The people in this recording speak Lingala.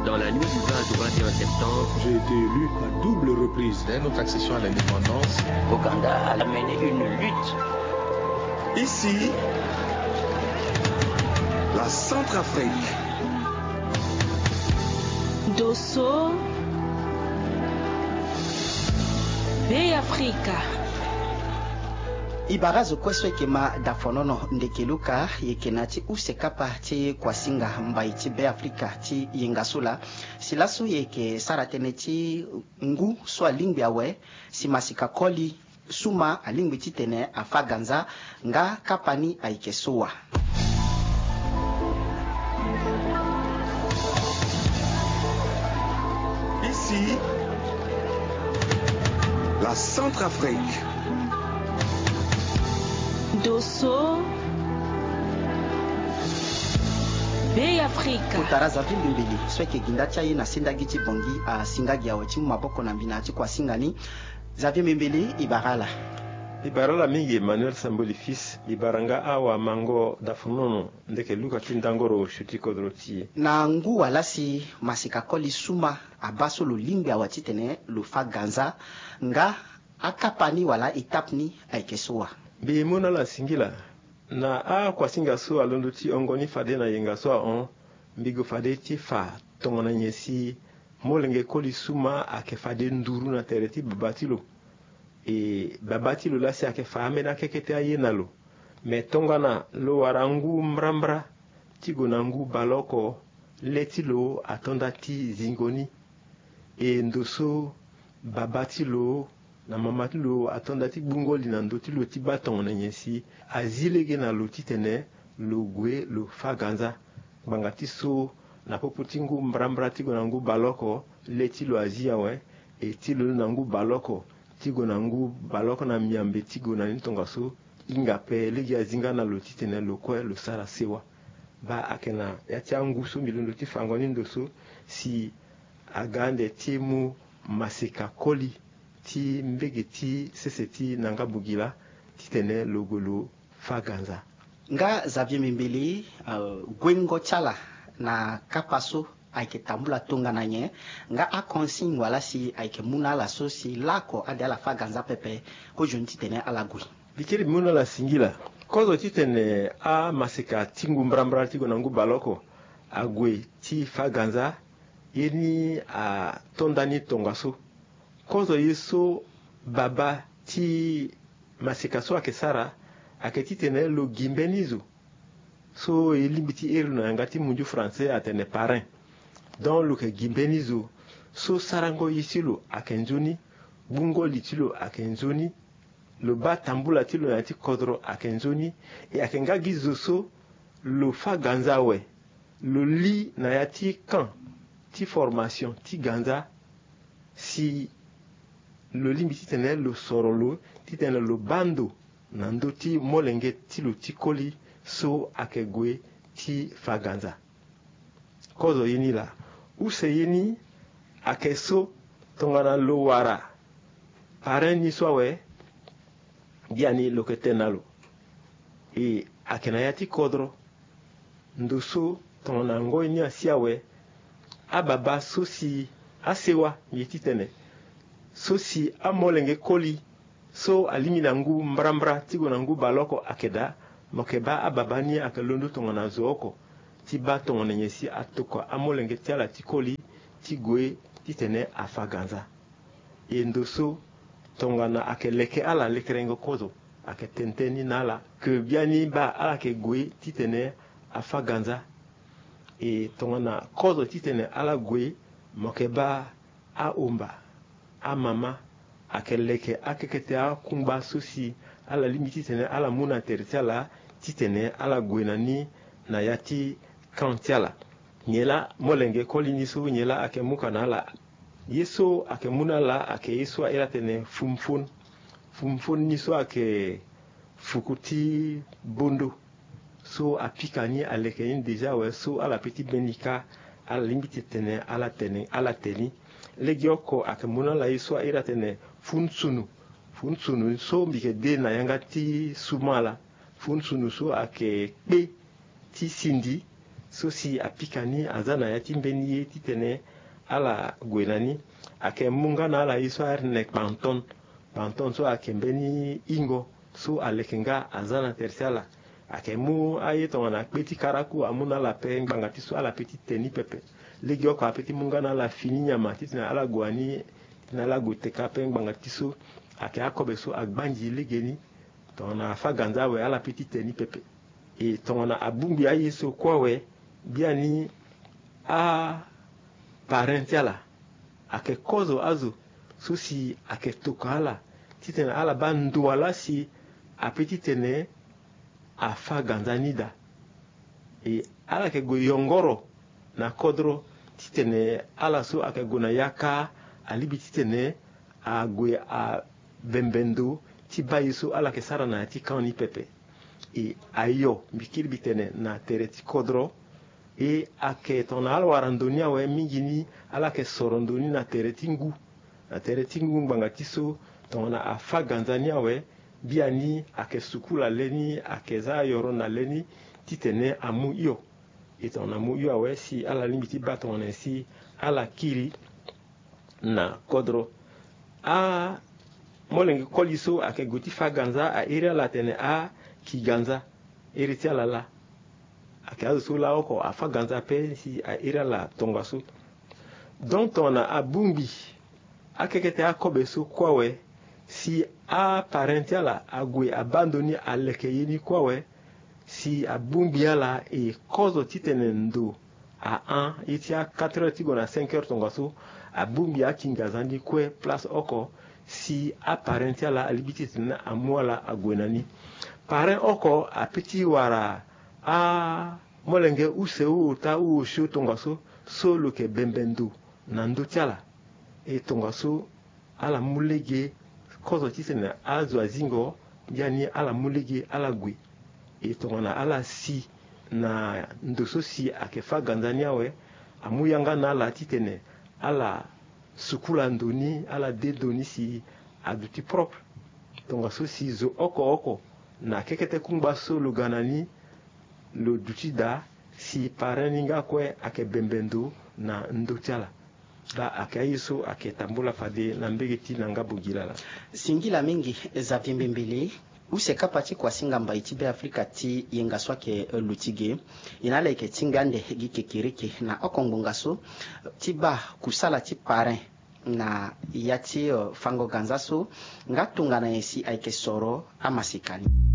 Dans la nuit du 20 au 21 septembre, j'ai été élu à double reprise. Dès notre accession à l'indépendance, Ouganda a mené une lutte. Ici, la Centrafrique. Dosso, Africa. Ibarazo kweso ekema dafonono ndekeluka yekena ti usekapa ti kwasinga mbai ti be Afrika ti yengasula silaso yeke saratene ti ngu so alingbi awe simasika koli suma alingbi ti tene afaganza nga kapani aike soa. Ici, la Centrafrique. Dosso, Afrika. Utaraza vimbimbili sweke gindacha ye na sindagi ti bongi a singagi awe ti maboko na mbina ti kwasingani Xavier Mimbili Ibarala. Ibarala mingi Emmanuel Samboli fils Ibaranga awa mango dafunono ndeke luka kindangoro shuti kodroti. Na ngu walasi masika koli suma abaso lo limbi awati tene lo fa ganza nga akapani wala itapni aikesoa. Be mona la singila na a kwasinga so alondo ti ongoni fade na yenga so on mbigo fade ti fa tongona nyesi molenge koli suma ake fade nduru na tereti babatilo e babatilo la si ake fa amena kekete ayenalo me tongana lo warangu mrambra tigo nangu baloko letilo atonda ti zingoni e ndoso babatilo na mamatilo atonda ti bungoli na ndotilo ti batong na nyesi azilege na lo titene lo gwe lo faganza banga ti so na popo tingu mbrambra tigo nangu baloko letilo azia we e tilo nangu baloko tigo nangu baloko na miambe tigo na ntonga so inga pe legi azinga na lo titene lo kwe lo sara sewa ba akena ya ti angu so milondo ti fangoni ndoso si agande timu masika koli ti mbege ti sese ti nanga bugila ti tene logolo faganza. Nga Xavier Mimbili gwengo chala na kapaso aike tambula tonga na nye nga a consigne wala si aike muna la so si lako ade ala faganza pepe ko jonti tene ala gui. Bikiri muna la singila kozo ti tene a masika tingu mbrambra tigo nangu baloko agwe ti faganza yeni a tondani tonga so kozo yeso baba ti masika so akesara aketi tene lo gimbenizo so elimbiti eru na ngati munju français atene parrain donc lo ke gimbenizo so sarango yisilo akenjoni bungo litilo akenjoni lo ba tambula tilo na ti kodro akenjoni e akenga gizo so lo fa ganza we lo li na ya ti camp ti formation ti ganza si lo limbi ti tene lo sorolo ti tene lo bando na ndo ti molenge ti lo ti koli so ake gwe ti faganza kozo yeni la use yeni ake so tongana lo wara paren ni so awe diani lo ke tenalo e ake na ya ti kodro ndo so tongana ngoi ni asi awe ababa so si asewa ye ti tene so si amolenge koli so alimi nangu mbrambra tigo nangu baloko akeda mokeba ababani akelondo tongana zoko ti ba tongana nyesi atoko amolenge tiala tikoli tigwe titene afaganza yendo so tongana akeleke ala lekerengo kozo aketenteni nala ke biani ba ala ke gwe titene afaganza e tongana kozo titene ala gwe mokeba a omba a mama akeleke akekete a kumba sosi ala limiti tene ala muna tertiala titene ala gwenani na yati kantiala nyela molenge kolini so nyela akemuka na ala yeso akemuna la ake yeso ila tene fumfun ni so ake fukuti bondo so apikani aleke deja we so ala petit benika ala limiti tene ala teni legioko akemuna la yeso ila tene funsunu so mbike de na yanga ti sumala funsunu so ake pe ti sindi so si apikani azana ya timbeni ye titene ala gwenani ake munga na ala iswar nek panton so ake mbeni ingo so alekenga azana tersiala ake mu ayeto na peti karaku amuna la pe ngangati so ala peti teni pepe legi oko apeti munga na ala fini nyama titina ala gwani na ala guteka pe ngangati so ake akobe so agbanji legeni tona fa ganza we ala peti teni pepe e tona abumbi ayeso kwawe biani a parentiala ake kozo azo so si ake tokala titena ala bandu wala si apeti tene afa ganzanida e ala ke go yongoro na kodro titene ala so ake go na yaka alibi titene a go a bembendo tibayi so ala ke sara na ti kani pepe e ayo bikir bitene na tereti kodro e ake tona ala warandonia we mingini ala ke sorondoni na teretingu mbangati so tona afa ganzania we biani ake sukula leni ake za yoro na leni titene amu iyo itona mu iyo we si ala limiti batone si ala kiri na kodro a molengi koliso ake goti fa ganza a ira la tene a ki ganza iriti ala la ake azu la oko afa ganza pe si a ira la tongaso donc tona abumbi akekete akobe so kwawe si a parentiala agwe abandoni alekeyeni kwawe si abumbi ala e kozo titenendo a 1 iti a 4 tigo na 5 heures tongaso abumbi akingazandi kwe place oko si a parentiala alibiti tina amuala agwenani parent oko apeti wara a molenge useu ta u shu tongaso solo ke bembendo nando tiala e tongaso ala mulege kozo tisena azwa zingo yani ala mulege ala gwe e tongana ala si na ndoso si akefa ganzania we amuyanga na ala titene ala sukula ndoni ala dedoni si aduti propre tongaso si zo oko na kekete kumba solo ganani lo dutida si pareninga kwe ake bembendo na ndotiala ba akayiso aketambula fade na mbegeti na ngabugilala singila mingi za vimbimbili useka pati kwa singa mba itibe Afrika ti yengaswa ke lutige inala ike tingande gikekirike na okongbongaso tiba kusala ti parrain na yati fango ganzaso ngatunga na yesi aike soro amasikani